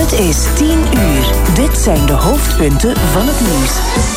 Het is 10 uur. Dit zijn de hoofdpunten van het nieuws.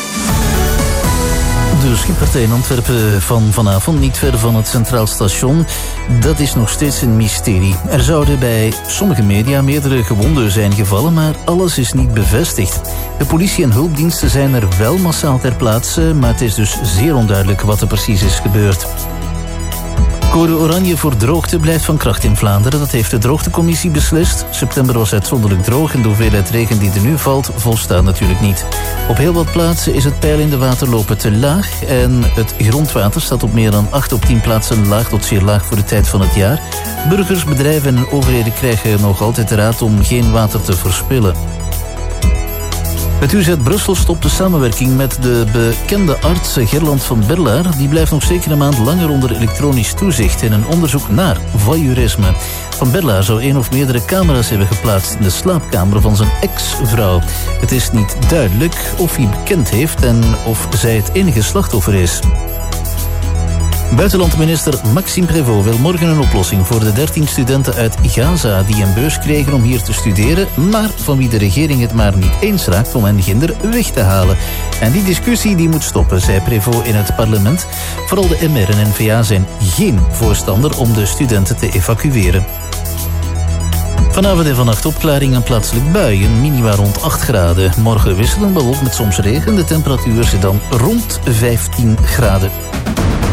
De schietpartij in Antwerpen van vanavond, niet ver van het Centraal Station, dat is nog steeds een mysterie. Er zouden bij sommige media meerdere gewonden zijn gevallen, maar alles is niet bevestigd. De politie en hulpdiensten zijn er wel massaal ter plaatse, maar het is dus zeer onduidelijk wat er precies is gebeurd. Code oranje voor droogte blijft van kracht in Vlaanderen. Dat heeft de droogtecommissie beslist. September was uitzonderlijk droog en de hoeveelheid regen die er nu valt volstaat natuurlijk niet. Op heel wat plaatsen is het peil in de waterlopen te laag en het grondwater staat op meer dan 8 op 10 plaatsen laag tot zeer laag voor de tijd van het jaar. Burgers, bedrijven en overheden krijgen nog altijd de raad om geen water te verspillen. Het UZ Brussel stopt de samenwerking met de bekende arts Gerland van Berlaar. Die blijft nog zeker een maand langer onder elektronisch toezicht in een onderzoek naar voyeurisme. Van Berlaar zou 1 of meerdere camera's hebben geplaatst in de slaapkamer van zijn ex-vrouw. Het is niet duidelijk of hij bekend heeft en of zij het enige slachtoffer is. Buitenlandminister Maxime Prévost wil morgen een oplossing voor de 13 studenten uit Gaza die een beurs kregen om hier te studeren, maar van wie de regering het maar niet eens raakt om hen ginder weg te halen. En die discussie die moet stoppen, zei Prévost in het parlement. Vooral de MR en NVA zijn geen voorstander om de studenten te evacueren. Vanavond en vannacht opklaring en plaatselijk buien, minima rond 8 graden. Morgen wisselend bewolkt met soms regen, de temperatuur zit dan rond 15 graden.